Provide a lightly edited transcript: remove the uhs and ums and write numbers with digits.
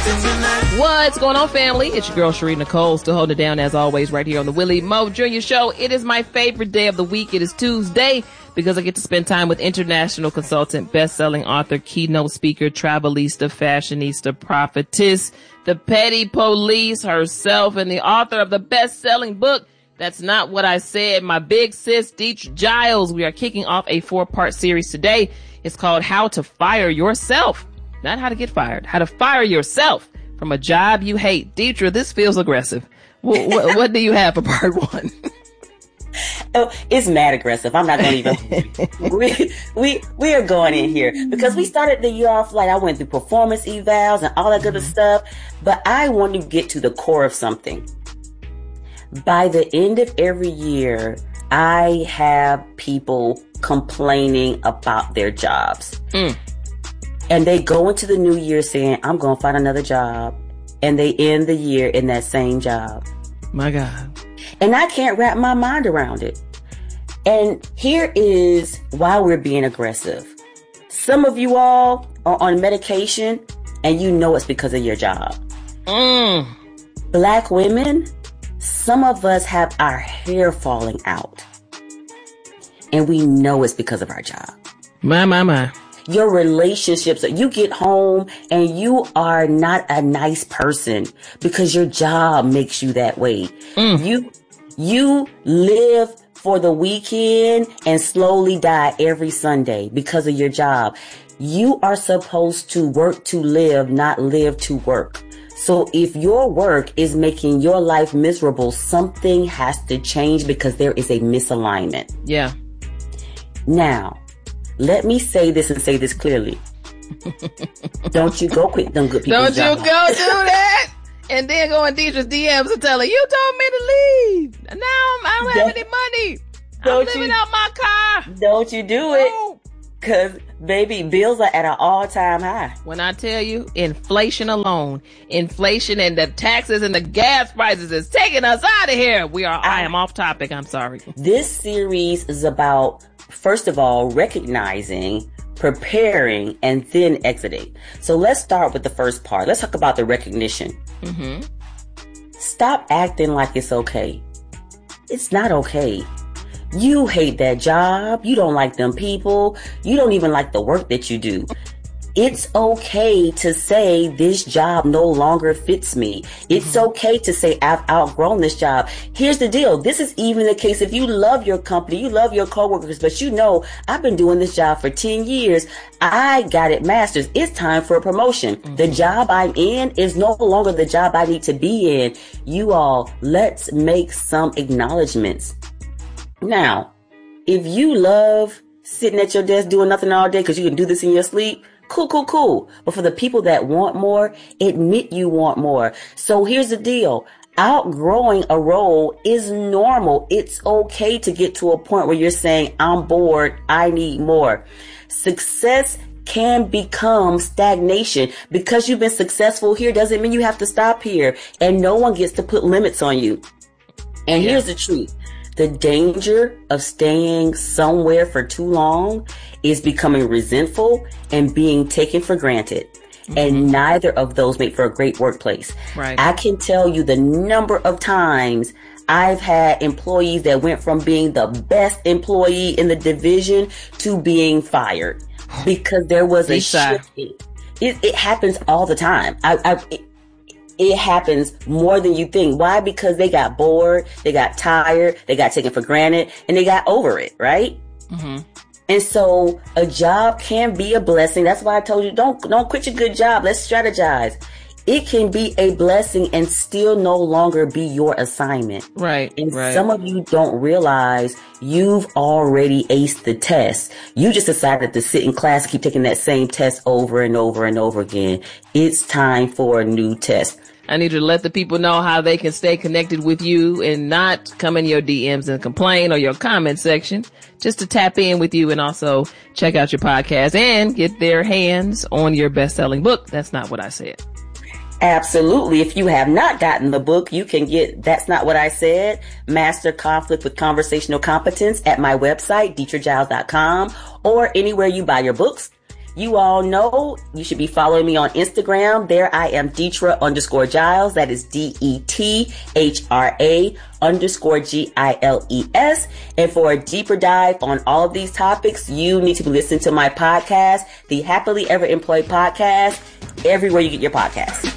What's going on, family? It's your girl, Sheree Nicole, still holding it down as always right here on the Willie Mo Jr. Show. It is my favorite day of the week. It is Tuesday because I get to spend time with international consultant, best-selling author, keynote speaker, travelista, fashionista, prophetess, the petty police herself, and the author of the best-selling book, That's Not What I Said, my big sis, Deetra Giles. We are kicking off a 4-part series today. It's called How to Fire Yourself. Not how to get fired, how to fire yourself from a job you hate. Deetra, this feels aggressive. What do you have for part 1? Oh, it's mad aggressive. I'm not going to even. we are going in here because we started the year off like I went through performance evals and all that good stuff. But I want to get to the core of something. By the end of every year, I have people complaining about their jobs. And they go into the new year saying, I'm going to find another job. And they end the year in that same job. My God. And I can't wrap my mind around it. And here is why we're being aggressive. Some of you all are on medication and you know it's because of your job. Black women, some of us have our hair falling out. And we know it's because of our job. My. Your relationships, you get home and you are not a nice person because your job makes you that way. You live for the weekend and slowly die every Sunday because of your job. You are supposed to work to live, not live to work. So if your work is making your life miserable, something has to change because there is a misalignment. Yeah. Now, let me say this and say this clearly. Don't you go quit them good people's Don't job. you go do that and then go in Deetra's DMs and tell her, you told me to leave. Now I don't have any money. I'm living out my car. Don't you do it. Because, baby, bills are at an all-time high. When I tell you, inflation alone, inflation and the taxes and the gas prices is taking us out of here. I am off topic. I'm sorry. This series is about, first of all, recognizing, preparing, and then exiting. So let's start with the first part. Let's talk about the recognition. Stop acting like it's okay. It's not okay. You hate that job. You don't like them people. You don't even like the work that you do. It's okay to say this job no longer fits me. It's okay to say I've outgrown this job. Here's the deal. This is even the case if you love your company, you love your coworkers, but you know, I've been doing this job for 10 years. I got it mastered. It's time for a promotion. The job I'm in is no longer the job I need to be in. You all, let's make some acknowledgments. Now, if you love sitting at your desk doing nothing all day because you can do this in your sleep, cool. But for the people that want more, admit you want more. So here's the deal. Outgrowing a role is normal. It's okay to get to a point where you're saying, I'm bored. I need more. Success can become stagnation. Because you've been successful here doesn't mean you have to stop here. And no one gets to put limits on you. And here's the truth. The danger of staying somewhere for too long is becoming resentful and being taken for granted. And neither of those make for a great workplace. Right. I can tell you the number of times I've had employees that went from being the best employee in the division to being fired because there was a shift. It happens all the time. It happens more than you think. Why? Because they got bored, they got tired, they got taken for granted, and they got over it, right? And so a job can be a blessing. That's why I told you, don't quit your good job. Let's strategize. It can be a blessing and still no longer be your assignment. Right. And some of you don't realize you've already aced the test. You just decided to sit in class and keep taking that same test over and over and over again. It's time for a new test. I need you to let the people know how they can stay connected with you and not come in your DMs and complain or your comment section, just to tap in with you and also check out your podcast and get their hands on your best-selling book. That's Not What I Said. Absolutely. If you have not gotten the book, you can get That's Not What I Said, Master Conflict with Conversational Competence at my website, DeetraGiles.com, or anywhere you buy your books. You all know you should be following me on Instagram. There I am, Detra_Giles. That is DETHRA_GILES. And for a deeper dive on all of these topics, you need to be listening to my podcast, the Happily Ever Employed Podcast, everywhere you get your podcasts.